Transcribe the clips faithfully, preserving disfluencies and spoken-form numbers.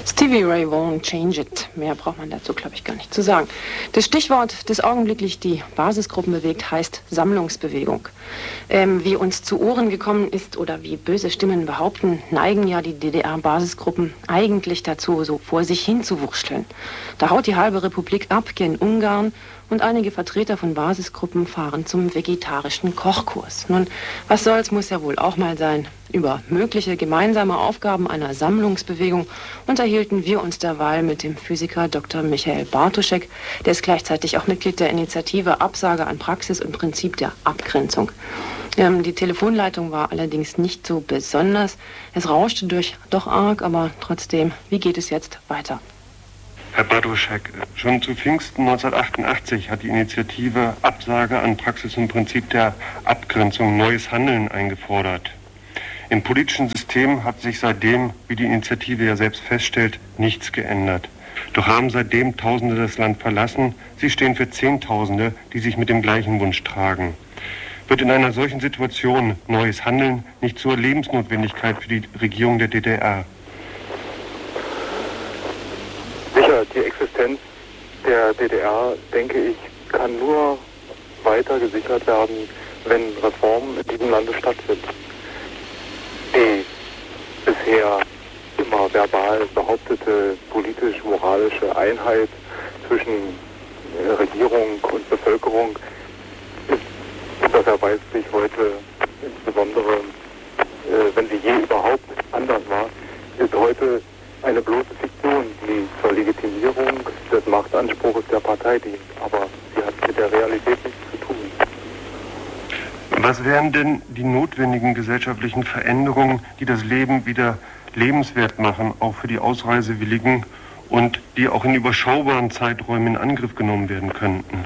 Stevie Ray won't change it. Mehr braucht man dazu, glaube ich, gar nicht zu sagen. Das Stichwort, das augenblicklich die Basisgruppen bewegt, heißt Sammlungsbewegung. Ähm, wie uns zu Ohren gekommen ist oder wie böse Stimmen behaupten, neigen ja die D D R-Basisgruppen eigentlich dazu, so vor sich hin zu wursteln. Da haut die halbe Republik ab gen Ungarn und einige Vertreter von Basisgruppen fahren zum vegetarischen Kochkurs. Nun, was soll's, muss ja wohl auch mal sein. Über mögliche gemeinsame Aufgaben einer Sammlungsbewegung unterhielten wir uns derweil mit dem Physiker Doktor Michael Bartoschek, der ist gleichzeitig auch Mitglied der Initiative Absage an Praxis und Prinzip der Abgrenzung. Ähm, die Telefonleitung war allerdings nicht so besonders. Es rauschte durch doch arg, aber trotzdem, wie geht es jetzt weiter? Herr Bartoschek, schon zu Pfingsten neunzehnhundertachtundachtzig hat die Initiative Absage an Praxis und Prinzip der Abgrenzung neues Handeln eingefordert. Im politischen System hat sich seitdem, wie die Initiative ja selbst feststellt, nichts geändert. Doch haben seitdem Tausende das Land verlassen. Sie stehen für Zehntausende, die sich mit dem gleichen Wunsch tragen. Wird in einer solchen Situation neues Handeln nicht zur Lebensnotwendigkeit für die Regierung der D D R? Sicher, die Existenz der D D R, denke ich, kann nur weiter gesichert werden, wenn Reformen in diesem Lande stattfinden. Die bisher immer verbal behauptete politisch-moralische Einheit zwischen Regierung und Bevölkerung ist, das erweist sich heute insbesondere, äh, wenn sie je überhaupt anders war, ist heute eine bloße Fiktion, die zur Legitimierung des Machtanspruchs der Partei dient. Aber sie hat mit der Realität nichts zu tun. Was wären denn die notwendigen gesellschaftlichen Veränderungen, die das Leben wieder lebenswert machen, auch für die Ausreisewilligen und die auch in überschaubaren Zeiträumen in Angriff genommen werden könnten?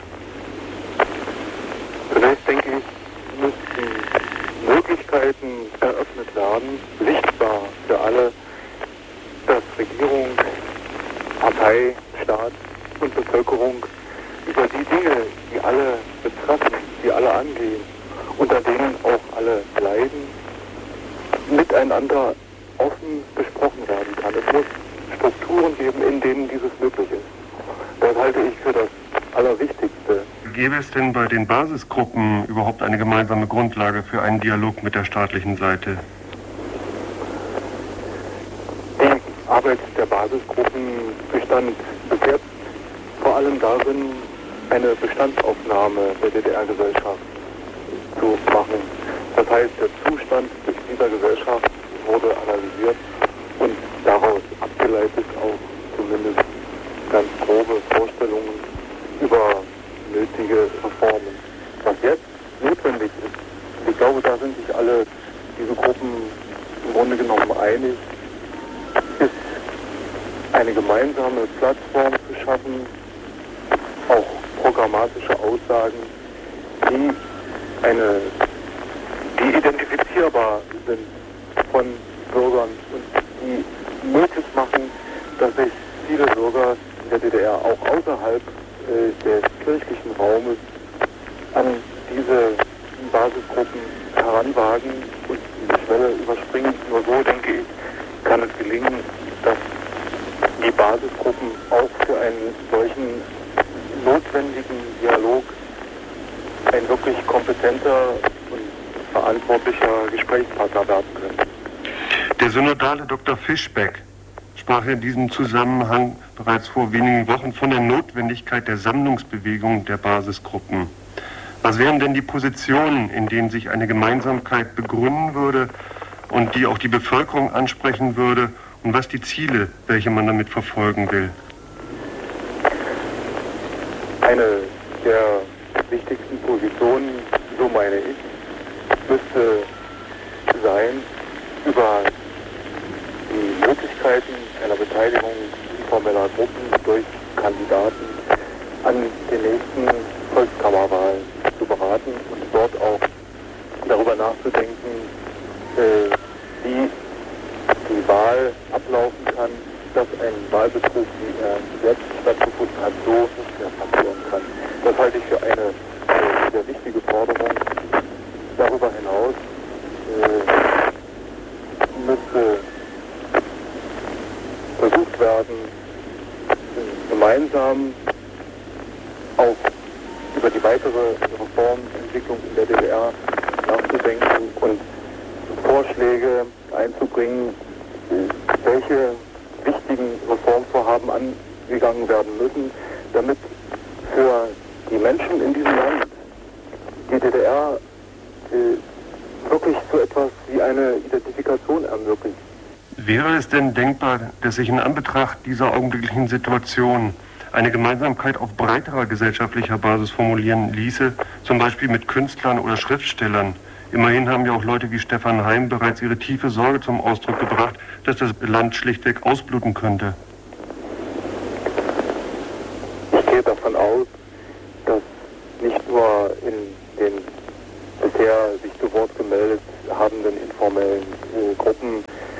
Zunächst denke ich, müssten Möglichkeiten eröffnet werden, sichtbar für alle, dass Regierung, Partei, Staat und Bevölkerung über die Dinge, die alle betreffen, die alle angehen, unter denen auch alle leiden, miteinander offen besprochen werden kann. Es muss Strukturen geben, in denen dieses möglich ist. Das halte ich für das Allerwichtigste. Gäbe es denn bei den Basisgruppen überhaupt eine gemeinsame Grundlage für einen Dialog mit der staatlichen Seite? Die Arbeit der Basisgruppen bestand bis jetzt vor allem darin, eine Bestandsaufnahme der D D R-Gesellschaft zu machen. Das heißt, der Zustand dieser Gesellschaft wurde analysiert und daraus abgeleitet auch zumindest ganz grobe Vorstellungen über nötige Reformen. Was jetzt notwendig ist, ich glaube, da sind sich alle diese Gruppen im Grunde genommen einig, ist eine gemeinsame Plattform zu schaffen, auch programmatische Aussagen, die eine, die identifizierbar sind von Bürgern und die möglich machen, dass sich viele Bürger in der D D R auch außerhalb äh, des kirchlichen Raumes an diese Basisgruppen heranwagen und diese Schwelle überspringen. Nur so, denke ich, kann es gelingen, dass die Basisgruppen auch für einen solchen notwendigen Dialog ein wirklich kompetenter und verantwortlicher Gesprächspartner werden können. Der synodale Doktor Fischbeck sprach in diesem Zusammenhang bereits vor wenigen Wochen von der Notwendigkeit der Sammlungsbewegung der Basisgruppen. Was wären denn die Positionen, in denen sich eine Gemeinsamkeit begründen würde und die auch die Bevölkerung ansprechen würde, und was die Ziele, welche man damit verfolgen will? Eine der wichtigsten Positionen, so meine ich, müsste sein, über die Möglichkeiten einer Beteiligung informeller Gruppen durch Kandidaten an den nächsten Volkskammerwahlen zu beraten und dort auch darüber nachzudenken, äh, wie die Wahl ablaufen kann, dass ein Wahlbetrug, wie er selbst stattgefunden hat, so nicht mehr passieren kann. Das halte ich für eine äh, sehr wichtige Forderung. Darüber hinaus äh, müsste versucht werden, gemeinsam auch über die weitere Reformentwicklung in der D D R nachzudenken und Vorschläge einzubringen, welche wichtigen Reformvorhaben angegangen werden müssen, damit für die Menschen in diesem Land die D D R äh, wirklich so etwas wie eine Identifikation ermöglicht. Wäre es denn denkbar, dass sich in Anbetracht dieser augenblicklichen Situation eine Gemeinsamkeit auf breiterer gesellschaftlicher Basis formulieren ließe, zum Beispiel mit Künstlern oder Schriftstellern? Immerhin haben ja auch Leute wie Stefan Heym bereits ihre tiefe Sorge zum Ausdruck gebracht, dass das Land schlichtweg ausbluten könnte. Ich gehe davon aus, dass nicht nur in den bisher sich zu Wort gemeldet habenden informellen äh, Gruppen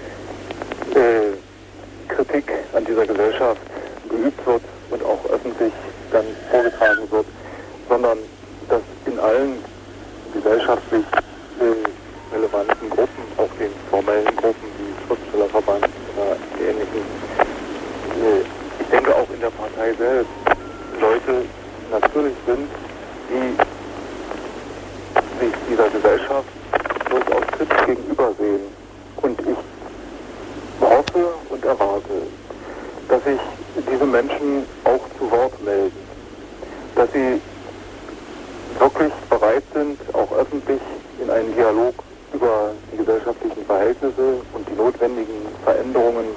äh, Kritik an dieser Gesellschaft geübt wird und auch öffentlich dann vorgetragen wird, sondern dass in allen gesellschaftlich äh, relevanten Gruppen, auch den formellen Gruppen wie Schriftstellerverband oder ähnlichen, äh, ich denke auch in der Partei selbst, Leute natürlich sind, die sich dieser Gesellschaft durchaus kritisch gegenübersehen. Und ich hoffe und erwarte, dass sich diese Menschen auch zu Wort melden, dass sie wirklich bereit sind, auch öffentlich in einen Dialog über die gesellschaftlichen Verhältnisse und die notwendigen Veränderungen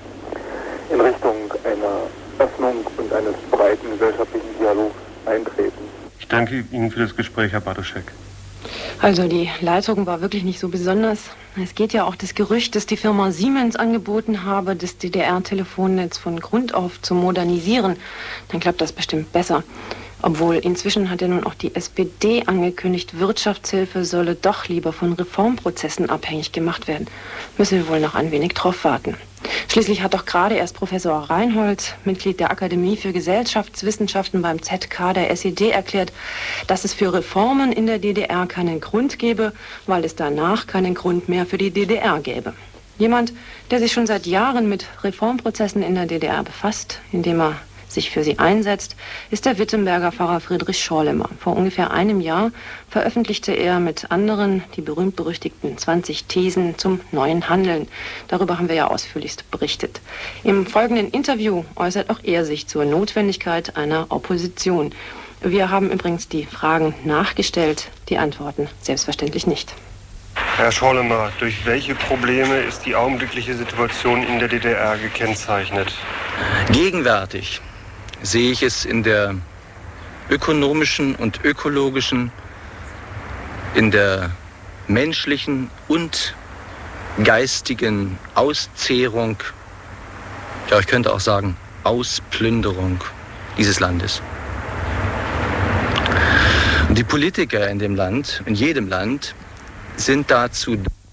in Richtung einer Öffnung und eines breiten gesellschaftlichen Dialogs eintreten. Ich danke Ihnen für das Gespräch, Herr Bartoschek. Also die Leitung war wirklich nicht so besonders. Es geht ja auch das Gerücht, dass die Firma Siemens angeboten habe, das D D R-Telefonnetz von Grund auf zu modernisieren. Dann klappt das bestimmt besser. Obwohl inzwischen hat ja nun auch die S P D angekündigt, Wirtschaftshilfe solle doch lieber von Reformprozessen abhängig gemacht werden. Müssen wir wohl noch ein wenig drauf warten. Schließlich hat doch gerade erst Professor Reinhold, Mitglied der Akademie für Gesellschaftswissenschaften beim Z K der S E D, erklärt, dass es für Reformen in der D D R keinen Grund gäbe, weil es danach keinen Grund mehr für die D D R gäbe. Jemand, der sich schon seit Jahren mit Reformprozessen in der D D R befasst, indem er sich für sie einsetzt, ist der Wittenberger Pfarrer Friedrich Schorlemmer. Vor ungefähr einem Jahr veröffentlichte er mit anderen die berühmt-berüchtigten zwanzig Thesen zum neuen Handeln. Darüber haben wir ja ausführlichst berichtet. Im folgenden Interview äußert auch er sich zur Notwendigkeit einer Opposition. Wir haben übrigens die Fragen nachgestellt, die Antworten selbstverständlich nicht. Herr Schorlemmer, durch welche Probleme ist die augenblickliche Situation in der D D R gekennzeichnet? Gegenwärtig sehe ich es in der ökonomischen und ökologischen, in der menschlichen und geistigen Auszehrung, ja, ich könnte auch sagen, Ausplünderung dieses Landes. Und die Politiker in dem Land, in jedem Land, sind dazu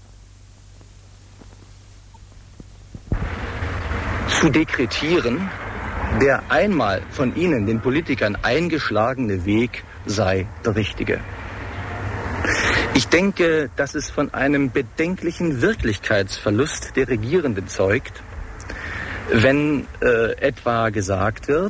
zu dekretieren, der einmal von ihnen, den Politikern, eingeschlagene Weg sei der richtige. Ich denke, dass es von einem bedenklichen Wirklichkeitsverlust der Regierenden zeugt, wenn äh, etwa gesagt wird,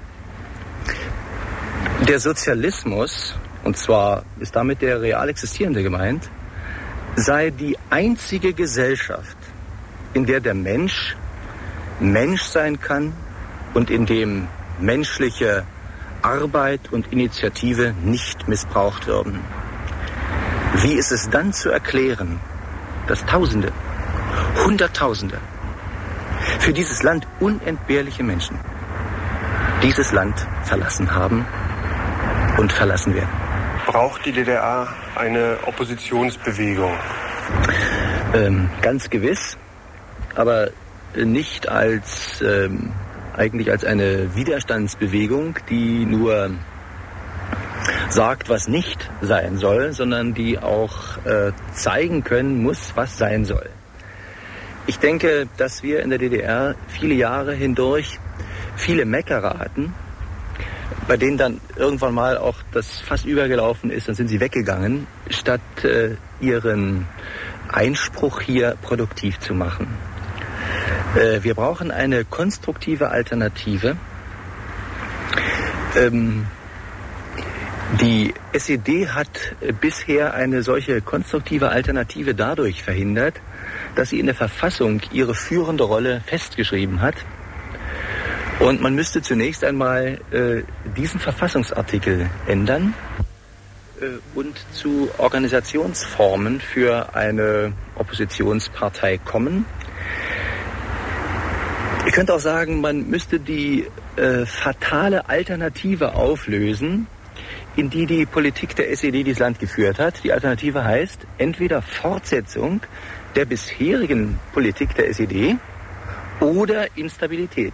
der Sozialismus, und zwar ist damit der real existierende gemeint, sei die einzige Gesellschaft, in der der Mensch Mensch sein kann und in dem menschliche Arbeit und Initiative nicht missbraucht werden. Wie ist es dann zu erklären, dass Tausende, Hunderttausende für dieses Land unentbehrliche Menschen dieses Land verlassen haben und verlassen werden? Braucht die D D R eine Oppositionsbewegung? Ähm, ganz gewiss, aber nicht als ähm, eigentlich als eine Widerstandsbewegung, die nur sagt, was nicht sein soll, sondern die auch äh, zeigen können muss, was sein soll. Ich denke, dass wir in der D D R viele Jahre hindurch viele Meckerer hatten, bei denen dann irgendwann mal auch das Fass übergelaufen ist, dann sind sie weggegangen, statt äh, ihren Einspruch hier produktiv zu machen. Äh, wir brauchen eine konstruktive Alternative. Ähm, die S E D hat bisher eine solche konstruktive Alternative dadurch verhindert, dass sie in der Verfassung ihre führende Rolle festgeschrieben hat. Und man müsste zunächst einmal äh, diesen Verfassungsartikel ändern äh, und zu Organisationsformen für eine Oppositionspartei kommen. Ich könnte auch sagen, man müsste die äh, fatale Alternative auflösen, in die die Politik der S E D dieses Land geführt hat. Die Alternative heißt entweder Fortsetzung der bisherigen Politik der S E D oder Instabilität.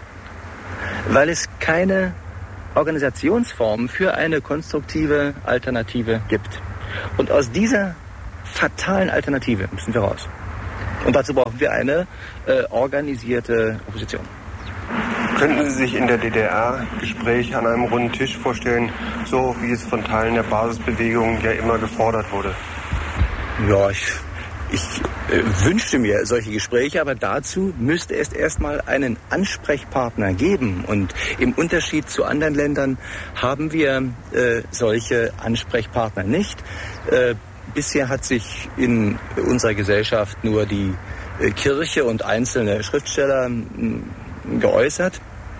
Weil es keine Organisationsform für eine konstruktive Alternative gibt. Und aus dieser fatalen Alternative müssen wir raus. Und dazu brauchen wir eine äh, organisierte Opposition. Könnten Sie sich in der D D R Gespräche an einem runden Tisch vorstellen, so wie es von Teilen der Basisbewegung ja immer gefordert wurde? Ja, ich, ich äh, wünschte mir solche Gespräche, aber dazu müsste es erstmal einen Ansprechpartner geben. Und im Unterschied zu anderen Ländern haben wir äh, solche Ansprechpartner nicht. Äh, bisher hat sich in unserer Gesellschaft nur die äh, Kirche und einzelne Schriftsteller äh, geäußert.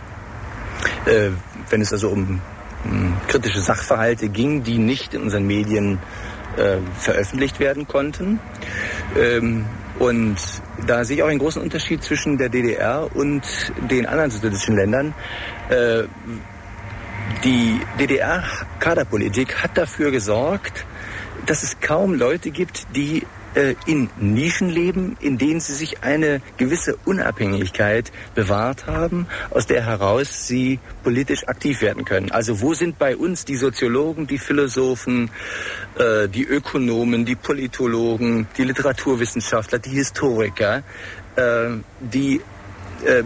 Äh, wenn es also um äh, kritische Sachverhalte ging, die nicht in unseren Medien äh, veröffentlicht werden konnten. Ähm, und da sehe ich auch einen großen Unterschied zwischen der D D R und den anderen sozialistischen Ländern. Äh, die D D R-Kaderpolitik hat dafür gesorgt, dass es kaum Leute gibt, die äh, in Nischen leben, in denen sie sich eine gewisse Unabhängigkeit bewahrt haben, aus der heraus sie politisch aktiv werden können. Also wo sind bei uns die Soziologen, die Philosophen, äh, die Ökonomen, die Politologen, die Literaturwissenschaftler, die Historiker, äh, die äh,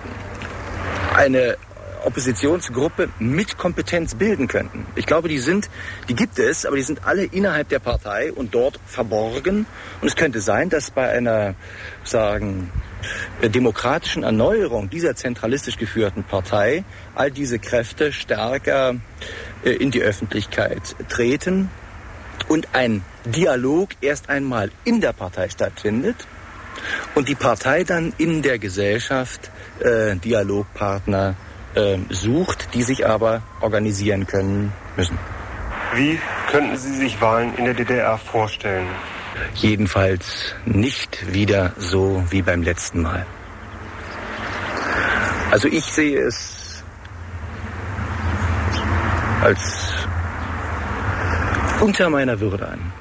eine Oppositionsgruppe mit Kompetenz bilden könnten. Ich glaube, die sind, die gibt es, aber die sind alle innerhalb der Partei und dort verborgen. Und es könnte sein, dass bei einer, sagen, demokratischen Erneuerung dieser zentralistisch geführten Partei all diese Kräfte stärker in die Öffentlichkeit treten und ein Dialog erst einmal in der Partei stattfindet und die Partei dann in der Gesellschaft äh, Dialogpartner sucht, die sich aber organisieren können müssen. Wie könnten Sie sich Wahlen in der D D R vorstellen? Jedenfalls nicht wieder so wie beim letzten Mal. Also ich sehe es als unter meiner Würde an,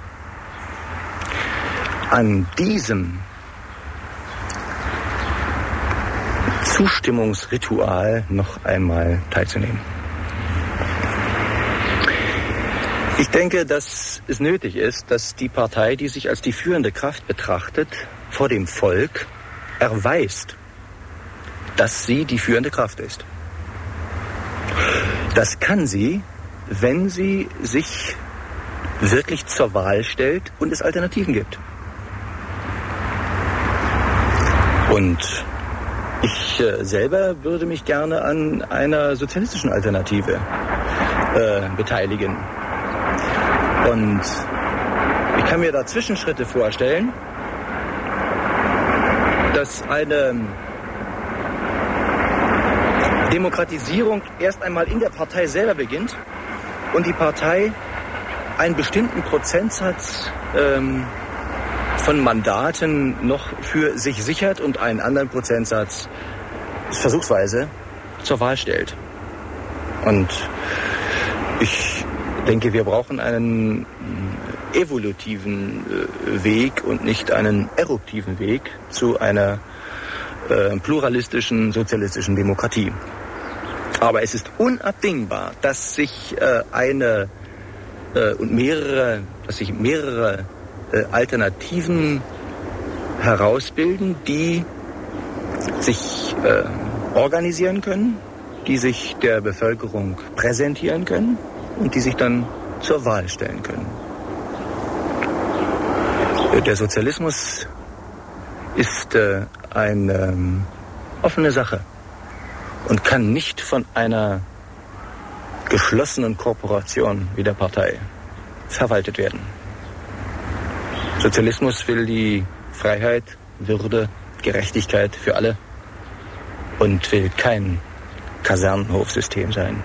an diesem Zustimmungsritual noch einmal teilzunehmen. Ich denke, dass es nötig ist, dass die Partei, die sich als die führende Kraft betrachtet, vor dem Volk erweist, dass sie die führende Kraft ist. Das kann sie, wenn sie sich wirklich zur Wahl stellt und es Alternativen gibt. Und ich äh, selber würde mich gerne an einer sozialistischen Alternative äh, beteiligen. Und ich kann mir da Zwischenschritte vorstellen, dass eine Demokratisierung erst einmal in der Partei selber beginnt und die Partei einen bestimmten Prozentsatz ähm, von Mandaten noch für sich sichert und einen anderen Prozentsatz versuchsweise zur Wahl stellt. Und ich denke, wir brauchen einen evolutiven Weg und nicht einen eruptiven Weg zu einer äh, pluralistischen, sozialistischen Demokratie. Aber es ist unabdingbar, dass sich äh, eine äh, und mehrere, dass sich mehrere Alternativen herausbilden, die sich äh, organisieren können, die sich der Bevölkerung präsentieren können und die sich dann zur Wahl stellen können. Der Sozialismus ist äh, eine ähm, offene Sache und kann nicht von einer geschlossenen Korporation wie der Partei verwaltet werden. Sozialismus will die Freiheit, Würde, Gerechtigkeit für alle und will kein Kasernenhofsystem sein.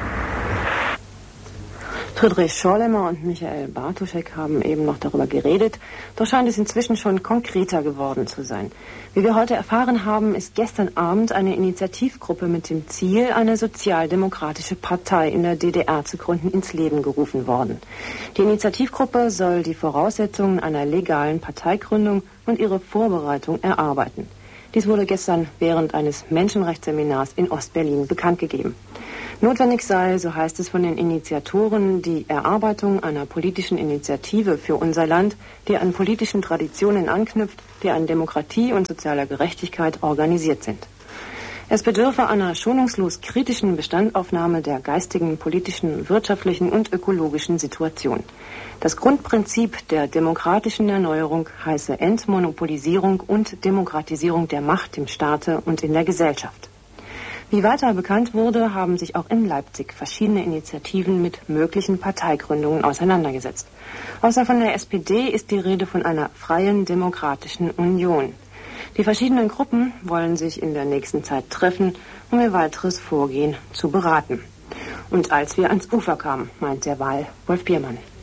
Friedrich Schorlemmer und Michael Bartoschek haben eben noch darüber geredet, doch scheint es inzwischen schon konkreter geworden zu sein. Wie wir heute erfahren haben, ist gestern Abend eine Initiativgruppe mit dem Ziel, eine sozialdemokratische Partei in der D D R zu gründen, ins Leben gerufen worden. Die Initiativgruppe soll die Voraussetzungen einer legalen Parteigründung und ihre Vorbereitung erarbeiten. Dies wurde gestern während eines Menschenrechtsseminars in Ostberlin bekannt gegeben. Notwendig sei, so heißt es von den Initiatoren, die Erarbeitung einer politischen Initiative für unser Land, die an politischen Traditionen anknüpft, die an Demokratie und sozialer Gerechtigkeit organisiert sind. Es bedürfe einer schonungslos kritischen Bestandaufnahme der geistigen, politischen, wirtschaftlichen und ökologischen Situation. Das Grundprinzip der demokratischen Erneuerung heiße Entmonopolisierung und Demokratisierung der Macht im Staate und in der Gesellschaft. Wie weiter bekannt wurde, haben sich auch in Leipzig verschiedene Initiativen mit möglichen Parteigründungen auseinandergesetzt. Außer von der S P D ist die Rede von einer freien demokratischen Union. Die verschiedenen Gruppen wollen sich in der nächsten Zeit treffen, um ihr weiteres Vorgehen zu beraten. Und als wir ans Ufer kamen, meint derweil Wolf Biermann.